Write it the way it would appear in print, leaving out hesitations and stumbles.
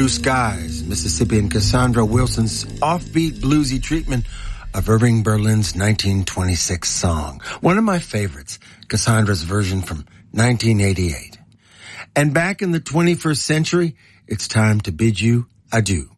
Blue Skies, Mississippi, and Cassandra Wilson's offbeat bluesy treatment of Irving Berlin's 1926 song. One of my favorites, Cassandra's version from 1988. And back in the 21st century, it's time to bid you adieu.